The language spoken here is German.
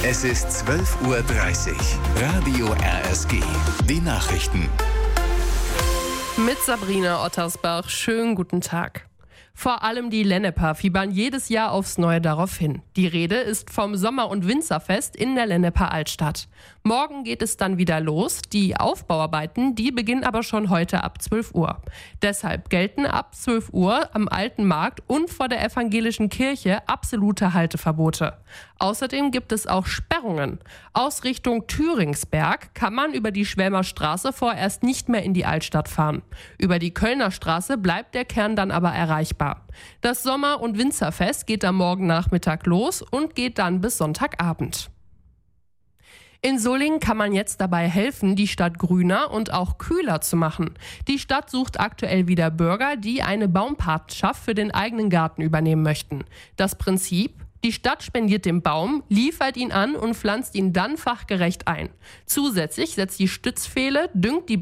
Es ist 12:30 Uhr. Radio RSG. Die Nachrichten. Mit Sabrina Ottersbach. Schönen guten Tag. Vor allem die Lenneper fiebern jedes Jahr aufs Neue darauf hin. Die Rede ist vom Sommer- und Winzerfest in der Lenneper Altstadt. Morgen geht es dann wieder los. Die Aufbauarbeiten, die beginnen aber schon heute ab 12 Uhr. Deshalb gelten ab 12 Uhr am Alten Markt und vor der evangelischen Kirche absolute Halteverbote. Außerdem gibt es auch Sperrungen. Aus Richtung Thüringsberg kann man über die Schwelmer Straße vorerst nicht mehr in die Altstadt fahren. Über die Kölner Straße bleibt der Kern dann aber erreichbar. Das Sommer- und Winzerfest geht am Morgennachmittag los und geht dann bis Sonntagabend. In Solingen kann man jetzt dabei helfen, die Stadt grüner und auch kühler zu machen. Die Stadt sucht aktuell wieder Bürger, die eine Baumpatenschaft für den eigenen Garten übernehmen möchten. Das Prinzip: Die Stadt spendiert den Baum, liefert ihn an und pflanzt ihn dann fachgerecht ein. Zusätzlich setzt die Stützpfähle, düngt die